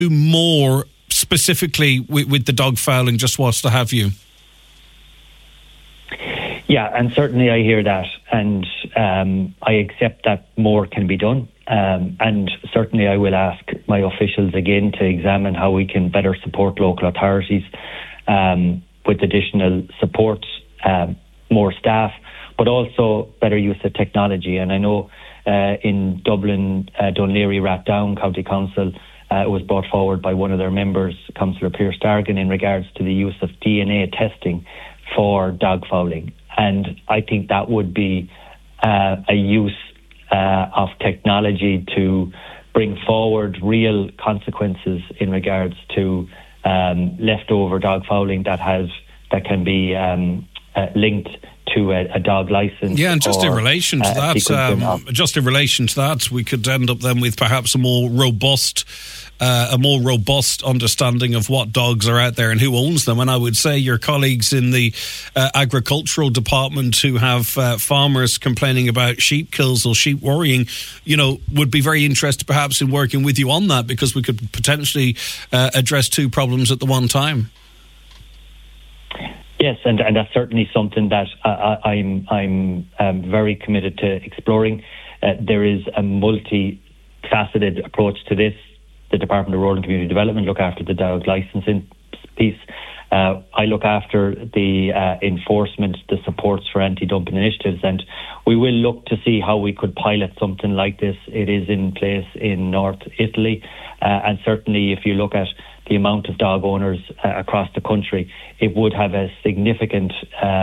do more specifically with the dog fouling, just whilst I have you? Yeah, and certainly I hear that, and I accept that more can be done. And certainly I will ask my officials again to examine how we can better support local authorities with additional support, more staff, but also better use of technology. And I know in Dublin, Dún Laoghaire-Rathdown County Council, it was brought forward by one of their members, Councillor Pierce Dargan, in regards to the use of DNA testing for dog fouling. And I think that would be a use of technology to bring forward real consequences in regards to leftover dog fouling that can be linked to a dog licence. Yeah, and just in relation to that, we could end up then with perhaps a more robust understanding of what dogs are out there and who owns them. And I would say your colleagues in the agricultural department who have farmers complaining about sheep kills or sheep worrying, would be very interested perhaps in working with you on that, because we could potentially address two problems at the one time. Yes, and that's certainly something that I'm very committed to exploring. There is a multifaceted approach to this. The Department of Rural and Community Development look after the dog licensing piece. I look after the enforcement, the supports for anti-dumping initiatives, and we will look to see how we could pilot something like this. It is in place in North Italy, and certainly if you look at the amount of dog owners across the country, it would have a significant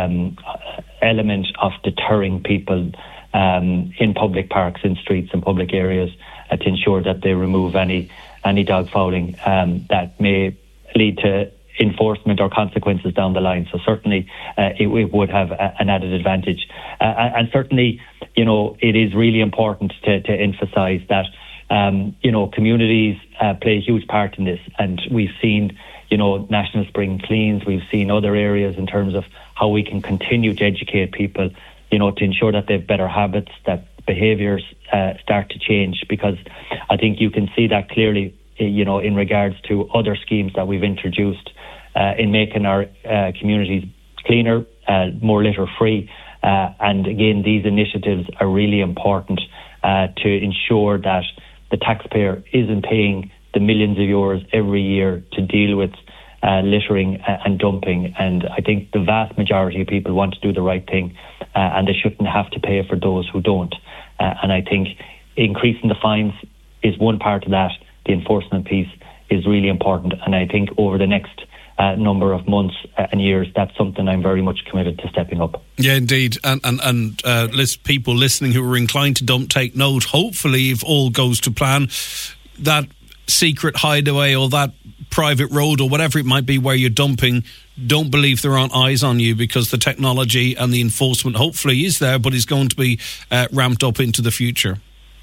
element of deterring people in public parks, in streets and public areas to ensure that they remove any dog fouling that may lead to enforcement or consequences down the line. So certainly it would have an added advantage. And certainly, it is really important to emphasise that communities play a huge part in this, and we've seen, National Spring Cleans, we've seen other areas in terms of how we can continue to educate people, to ensure that they have better habits, that behaviours start to change, because I think you can see that clearly, in regards to other schemes that we've introduced in making our communities cleaner, more litter-free. And again, these initiatives are really important to ensure that the taxpayer isn't paying the millions of euros every year to deal with littering and dumping. And I think the vast majority of people want to do the right thing, and they shouldn't have to pay for those who don't. And I think increasing the fines is one part of that. The enforcement piece is really important. And I think over the next number of months and years, that's something I'm very much committed to stepping up. Yeah, indeed. And people listening who are inclined to dump, take note. Hopefully, if all goes to plan, that secret hideaway or that private road or whatever it might be where you're dumping, don't believe there aren't eyes on you, because the technology and the enforcement hopefully is there, but is going to be ramped up into the future.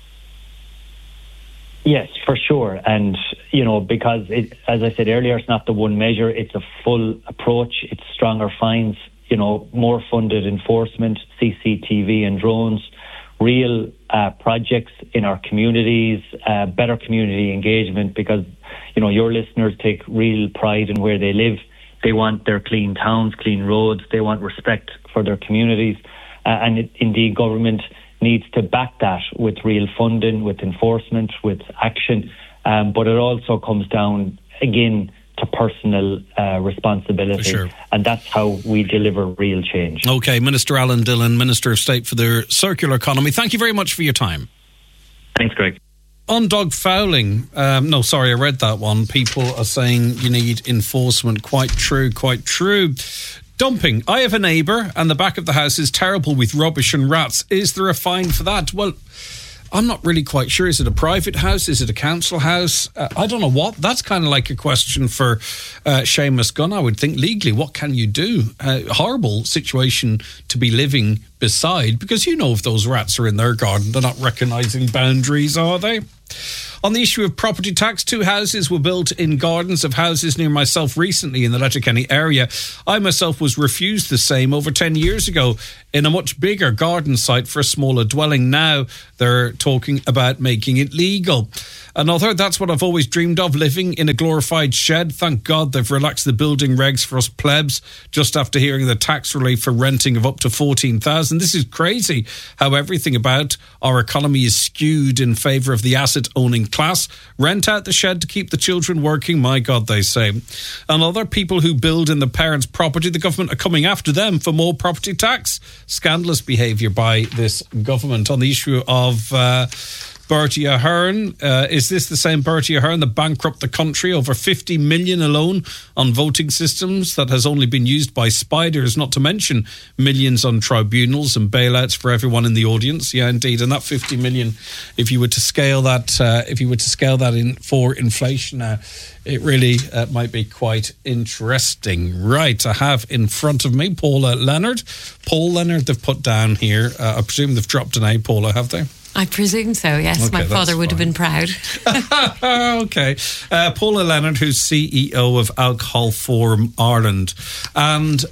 Yes, for sure. And, because, as I said earlier, it's not the one measure, it's a full approach. It's stronger fines, more funded enforcement, CCTV and drones, real projects in our communities, better community engagement, because, your listeners take real pride in where they live. They want their clean towns, clean roads. They want respect for their communities. And indeed, government needs to back that with real funding, with enforcement, with action. But it also comes down, again, to personal responsibility. Sure. And that's how we deliver real change. OK, Minister Alan Dillon, Minister of State for the Circular Economy, thank you very much for your time. Thanks, Greg. On dog fouling, I read that one. People are saying you need enforcement. Quite true. Dumping. I have a neighbour and the back of the house is terrible with rubbish and rats. Is there a fine for that? Well, I'm not really quite sure. Is it a private house? Is it a council house? I don't know what. That's kind of like a question for Seamus Gunn, I would think. Legally, what can you do? Horrible situation to be living beside, because if those rats are in their garden, they're not recognising boundaries, are they? On the issue of property tax, 2 houses were built in gardens of houses near myself recently in the Letterkenny area. I myself was refused the same over 10 years ago in a much bigger garden site for a smaller dwelling. Now they're talking about making it legal. Another, that's what I've always dreamed of, living in a glorified shed. Thank God they've relaxed the building regs for us plebs just after hearing the tax relief for renting of up to $14,000. This is crazy how everything about our economy is skewed in favour of the asset-owning class. Rent out the shed to keep the children working, my God, they say. And other people who build in the parents' property, the government are coming after them for more property tax. Scandalous behaviour by this government. On the issue of Bertie Ahern, is this the same Bertie Ahern that bankrupt the country? Over 50 million alone on voting systems that has only been used by spiders, not to mention millions on tribunals and bailouts for everyone in the audience. Yeah, indeed. And that 50 million, if you were to scale that, in for inflation now, it really might be quite interesting. Right, I have in front of me Paula Leonard. Paul Leonard, they've put down here. I presume they've dropped an A, Paula, have they? I presume so, yes. Okay, my father would have been proud. Okay. Paula Leonard, who's CEO of Alcohol Forum Ireland. And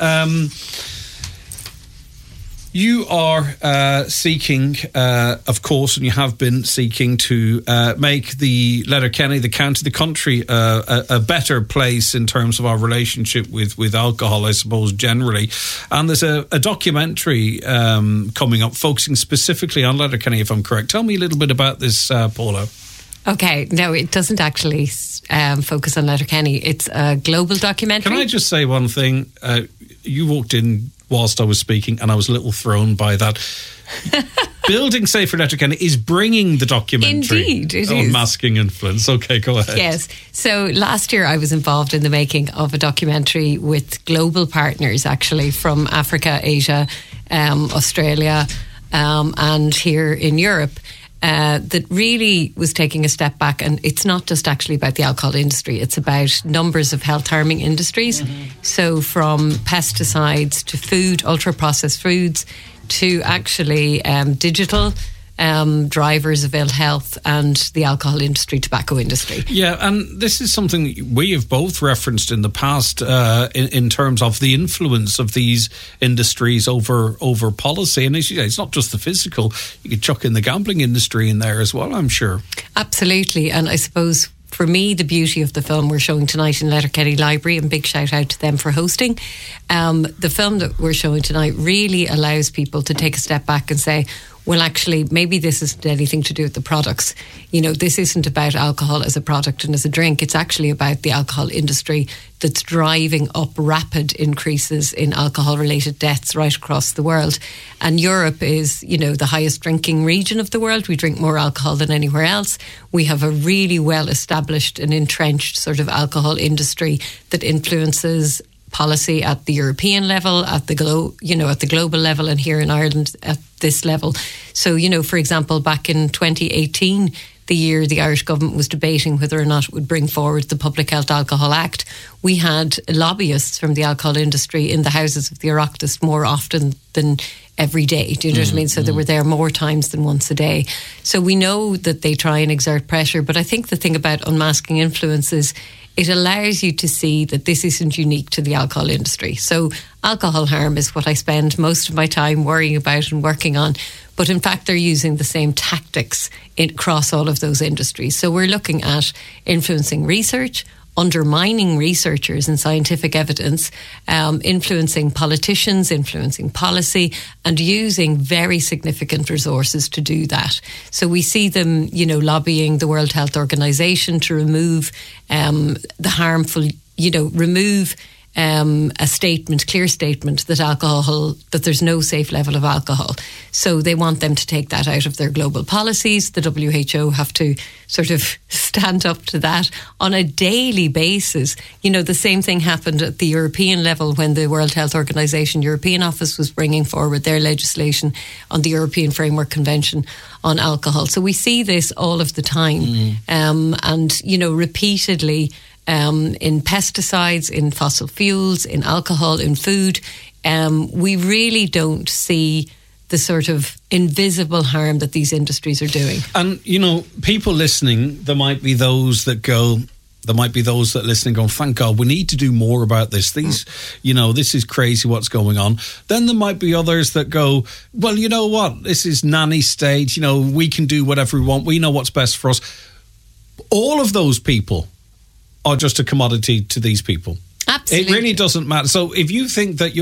you are seeking, of course, and you have been seeking to make the Letterkenny, the county, the country, a better place in terms of our relationship with alcohol, I suppose, generally. And there's a documentary coming up focusing specifically on Letterkenny, if I'm correct. Tell me a little bit about this, Paula. Okay, no, it doesn't actually focus on Letterkenny. It's a global documentary. Can I just say one thing? You walked in whilst I was speaking, and I was a little thrown by that. Building Safer Letterkenny is bringing the documentary. Indeed, it on is. Masking Influence. Okay, go ahead. Yes. So last year I was involved in the making of a documentary with global partners, actually, from Africa, Asia, Australia, and here in Europe. That really was taking a step back, and it's not just actually about the alcohol industry, it's about numbers of health harming industries. So from pesticides to food, ultra processed foods, to actually digital drivers of ill health, and the alcohol industry, tobacco industry. Yeah, and this is something we have both referenced in the past in terms of the influence of these industries over policy. And as you say, it's not just the physical. You could chuck in the gambling industry in there as well, I'm sure. Absolutely. And I suppose for me, the beauty of the film we're showing tonight in Letterkenny Library, and big shout out to them for hosting, the film that we're showing tonight really allows people to take a step back and say, well, actually, maybe this isn't anything to do with the products. You know, this isn't about alcohol as a product and as a drink. It's actually about the alcohol industry that's driving up rapid increases in alcohol-related deaths right across the world. And Europe is, you know, the highest drinking region of the world. We drink more alcohol than anywhere else. We have a really well-established and entrenched sort of alcohol industry that influences policy at the European level, at the global level, and here in Ireland at this level. So, you know, for example, back in 2018, the year the Irish government was debating whether or not it would bring forward the Public Health Alcohol Act, we had lobbyists from the alcohol industry in the houses of the Oireachtas more often than every day. Do you know what I mean? So they were there more times than once a day. So we know that they try and exert pressure. But I think the thing about Unmasking Influence is it allows you to see that this isn't unique to the alcohol industry. So alcohol harm is what I spend most of my time worrying about and working on. But in fact, they're using the same tactics across all of those industries. So we're looking at influencing research, undermining researchers and scientific evidence, influencing politicians, influencing policy, and using very significant resources to do that. So we see them, you know, lobbying the World Health Organization to remove the harmful, remove a clear statement that there's no safe level of alcohol. So they want them to take that out of their global policies. The WHO have to sort of stand up to that on a daily basis. You know, the same thing happened at the European level when the World Health Organization European Office was bringing forward their legislation on the European Framework Convention on alcohol. So we see this all of the time. And, you know, repeatedly, in pesticides, in fossil fuels, in alcohol, in food, we really don't see the sort of invisible harm that these industries are doing. And, you know, people listening, there might be those that listen going, thank God, we need to do more about this. You know, this is crazy what's going on. Then there might be others that go, well, you know what? This is nanny state. You know, we can do whatever we want. We know what's best for us. All of those people are just a commodity to these people. Absolutely. It really doesn't matter. So if you think that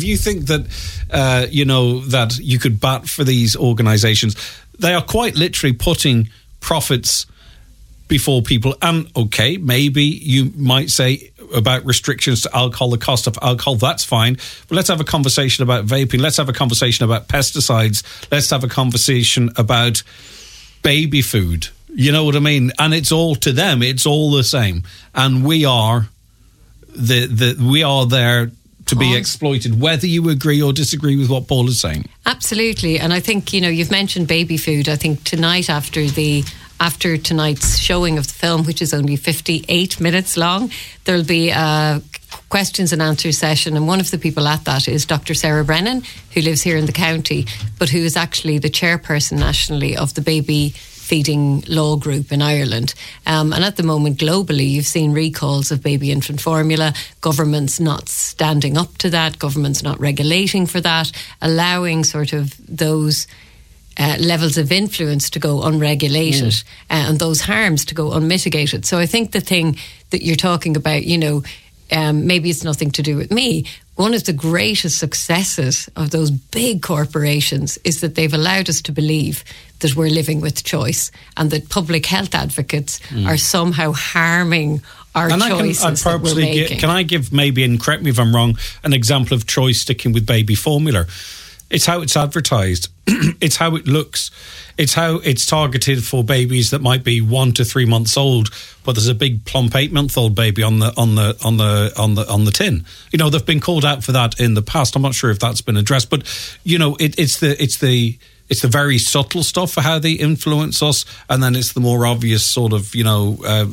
that you could bat for these organisations, they are quite literally putting profits before people. And okay, maybe you might say about restrictions to alcohol, the cost of alcohol, that's fine. But let's have a conversation about vaping. Let's have a conversation about pesticides. Let's have a conversation about baby food. You know what I mean? And it's all, to them, it's all the same. And we are we are there to be exploited, whether you agree or disagree with what Paul is saying. Absolutely. And I think, you know, you've mentioned baby food. I think tonight, after tonight's showing of the film, which is only 58 minutes long, there'll be a questions and answers session, and one of the people at that is Dr. Sarah Brennan, who lives here in the county, but who is actually the chairperson nationally of the Baby Feeding Law Group in Ireland. And at the moment, globally, you've seen recalls of baby infant formula, governments not standing up to that, governments not regulating for that, allowing sort of those levels of influence to go unregulated and those harms to go unmitigated. So I think the thing that you're talking about, you know, maybe it's nothing to do with me. One of the greatest successes of those big corporations is that they've allowed us to believe that we're living with choice and that public health advocates are somehow harming our choices that we're making. Can I give maybe, and correct me if I'm wrong, an example of choice sticking with baby formula? It's how it's advertised. It's how it looks. It's how it's targeted for babies that might be 1 to 3 months old, but there's a big plump 8-month-old baby on the tin. You know, they've been called out for that in the past. I'm not sure if that's been addressed, but you know, it's the very subtle stuff for how they influence us, and then it's the more obvious sort of, you know,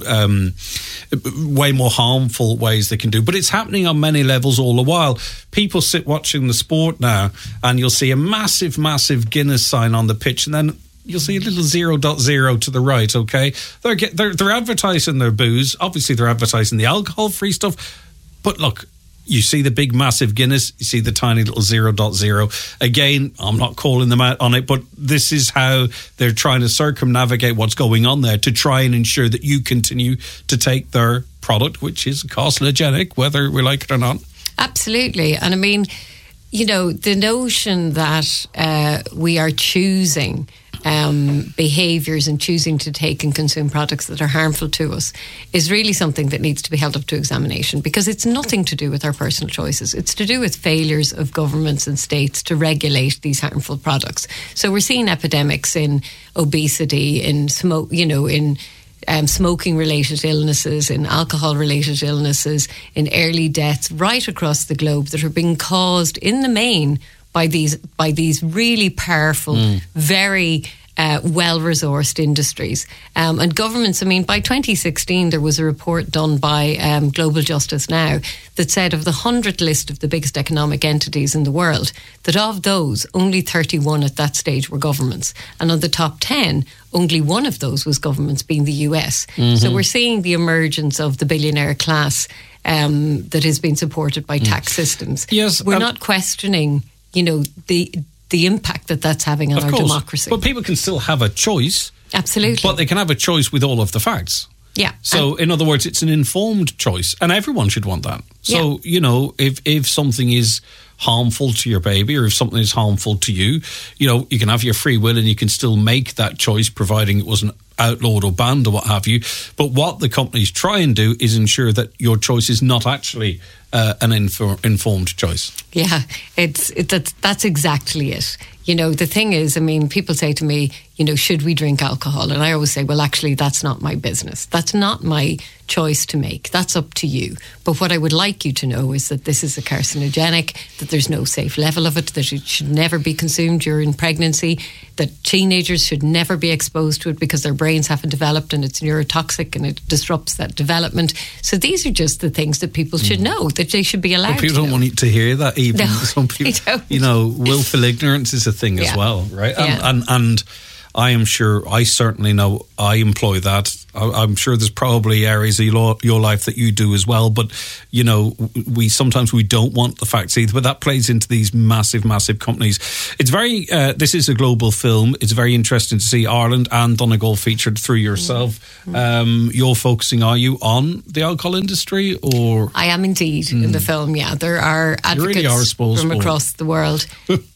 way more harmful ways they can do. But it's happening on many levels all the while. People sit watching the sport now, and you'll see a massive, massive Guinness sign on the pitch, and then you'll see a little 0.0 to the right, okay? They're advertising their booze. Obviously, they're advertising the alcohol-free stuff. But look, you see the big, massive Guinness, you see the tiny little 0.0. Again, I'm not calling them out on it, but this is how they're trying to circumnavigate what's going on there to try and ensure that you continue to take their product, which is carcinogenic, whether we like it or not. Absolutely. And I mean, you know, the notion that we are choosing behaviours and choosing to take and consume products that are harmful to us is really something that needs to be held up to examination, because it's nothing to do with our personal choices. It's to do with failures of governments and states to regulate these harmful products. So we're seeing epidemics in obesity, in smoke, you know, in smoking-related illnesses, in alcohol-related illnesses, in early deaths right across the globe that are being caused in the main by these really powerful, very well-resourced industries. And governments, I mean, by 2016, there was a report done by Global Justice Now that said of the 100 list of the biggest economic entities in the world, that of those, only 31 at that stage were governments. And on the top 10, only one of those was governments, being the US. So we're seeing the emergence of the billionaire class that has been supported by tax systems. Yes, we're not questioning, you know, the impact that that's having on our democracy. But people can still have a choice. Absolutely. But they can have a choice with all of the facts. Yeah. So, in other words, it's an informed choice, and everyone should want that. So, you know, if something is harmful to your baby, or if something is harmful to you, you know, you can have your free will and you can still make that choice, providing it wasn't outlawed or banned or what have you. But what the companies try and do is ensure that your choice is not actually an informed choice. Yeah, that's exactly it. You know, the thing is, I mean, people say to me, you know, should we drink alcohol? And I always say, well, actually, that's not my business. That's not my choice to make. That's up to you. But what I would like you to know is that this is a carcinogenic, that there's no safe level of it, that it should never be consumed during pregnancy, that teenagers should never be exposed to it because their brains haven't developed and it's neurotoxic and it disrupts that development. So these are just the things that people should know, that they should be allowed But people to don't know. want to hear that even. No, Some people, they don't. willful ignorance is a thing as well, right? Yeah. And I am sure, I certainly know I employ that. I'm sure there's probably areas of your life that you do as well. But, we sometimes don't want the facts either. But that plays into these massive, massive companies. It's very, this is a global film. It's very interesting to see Ireland and Donegal featured through yourself. You're focusing, are you, on the alcohol industry or? I am indeed in the film, yeah. There are advocates from across the world.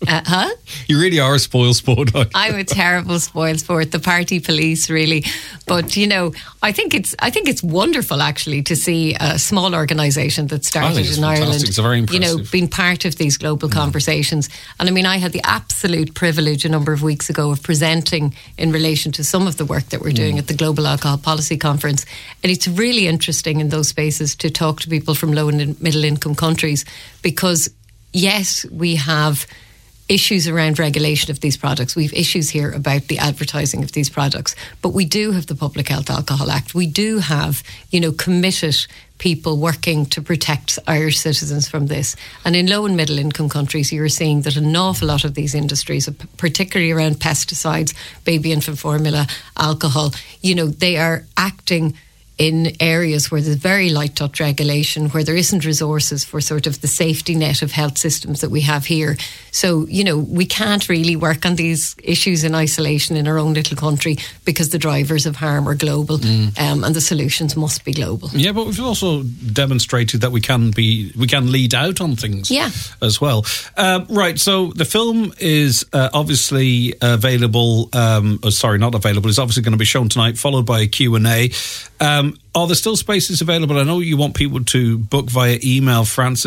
You really are a spoil sport. I'm a terrible spoil sport, the party police, really. But, I think it's wonderful, actually, to see a small organisation that started in Ireland, it's very impressive. Being part of these global conversations. And I mean, I had the absolute privilege a number of weeks ago of presenting in relation to some of the work that we're doing at the Global Alcohol Policy Conference. And it's really interesting in those spaces to talk to people from low and middle income countries, because yes, we have issues around regulation of these products. We have issues here about the advertising of these products. But we do have the Public Health Alcohol Act. We do have, committed people working to protect Irish citizens from this. And in low and middle income countries, you're seeing that an awful lot of these industries, particularly around pesticides, baby infant formula, alcohol, they are acting in areas where there's very light touch regulation, where there isn't resources for sort of the safety net of health systems that we have here. So, we can't really work on these issues in isolation in our own little country, because the drivers of harm are global, and the solutions must be global. Yeah, but we've also demonstrated that we can lead out on things as well. Right, so the film is obviously available, it's obviously going to be shown tonight, followed by a Q&A. Are there still spaces available? I know you want people to book via email,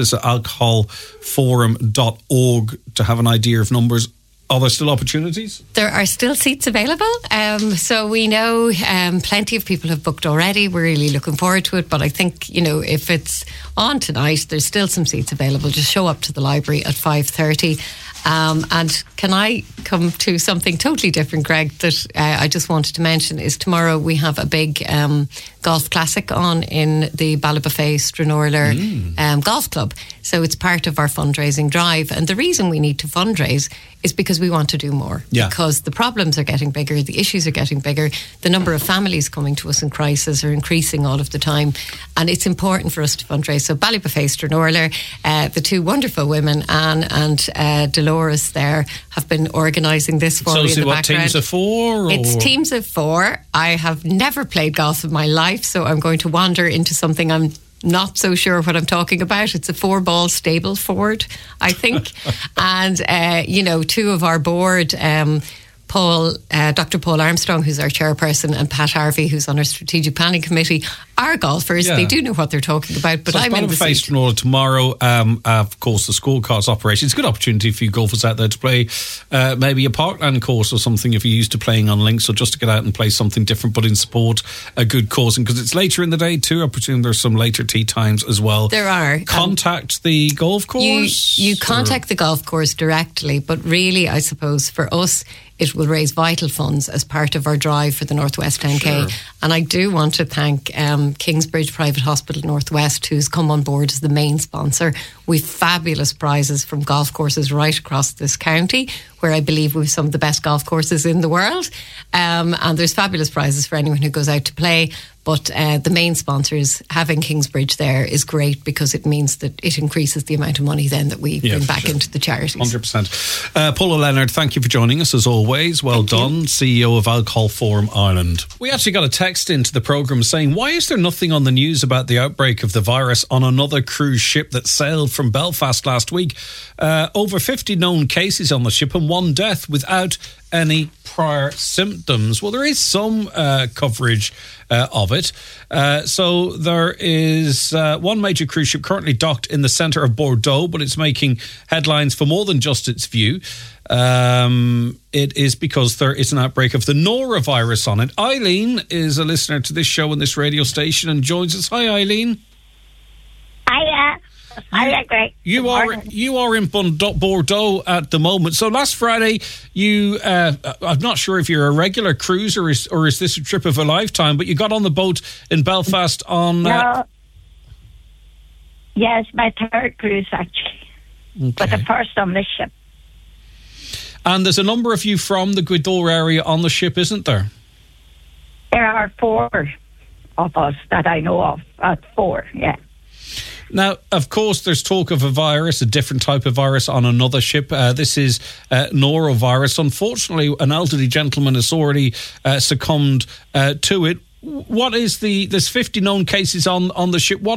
francis@alcoholforum.org, to have an idea of numbers. Are there still opportunities? There are still seats available. So we know plenty of people have booked already. We're really looking forward to it. But I think, if it's on tonight, there's still some seats available. Just show up to the library at 5:30. And can I come to something totally different, Greg, that I just wanted to mention is tomorrow we have a big golf classic on in the Ballybofey Stranorlar Golf Club. So it's part of our fundraising drive. And the reason we need to fundraise is because we want to do more. Yeah. Because the problems are getting bigger, the issues are getting bigger, the number of families coming to us in crisis are increasing all of the time. And it's important for us to fundraise. So Ballybofey Stranorlar, the two wonderful women, Anne and Dolores there, have been organising this for me in the background. Teams of four? It's teams of four. I have never played golf in my life, so I'm going to wander into something I'm not so sure what I'm talking about. It's a 4-ball stable forward, I think. And, two of our board, Dr. Paul Armstrong, who's our chairperson, and Pat Harvey, who's on our strategic planning committee, are golfers. Yeah. They do know what they're talking about, but so I'm in the seat. Tomorrow, of course, the school course operation. It's a good opportunity for you golfers out there to play maybe a Parkland course or something if you're used to playing on links, or just to get out and play something different, but in support a good cause. And because it's later in the day too, I presume there's some later tea times as well. There are. Contact the golf course? You contact the golf course directly, but really, I suppose, for us, it will raise vital funds as part of our drive for the Northwest 10K. Sure. And I do want to thank Kingsbridge Private Hospital Northwest, who's come on board as the main sponsor. We've fabulous prizes from golf courses right across this county, where I believe we've some of the best golf courses in the world. And there's fabulous prizes for anyone who goes out to play. But the main sponsors, having Kingsbridge there is great, because it means that it increases the amount of money then that we bring back into the charities. 100%. Paula Leonard, thank you for joining us as always. Well done, CEO of Alcohol Forum Ireland. We actually got a text into the programme saying, why is there nothing on the news about the outbreak of the virus on another cruise ship that sailed from Belfast last week? Over 50 known cases on the ship and 1 death without any prior symptoms. Well, there is some coverage of it. So there is one major cruise ship currently docked in the centre of Bordeaux, but it's making headlines for more than just its view. It is because there is an outbreak of the norovirus on it. Eileen is a listener to this show on this radio station and joins us. Hi, Eileen. Hiya. I agree. You are in Bordeaux at the moment. So last Friday, you I'm not sure if you're a regular cruiser or is this a trip of a lifetime, but you got on the boat in Belfast on... No. Yes, my third cruise, actually. Okay. But the first on this ship. And there's a number of you from the Gweedore area on the ship, isn't there? There are 4 of us that I know of. 4, yeah. Now, of course, there's talk of a virus, a different type of virus on another ship. This is norovirus. Unfortunately, an elderly gentleman has already succumbed to it. What is there's 50 known cases on the ship. What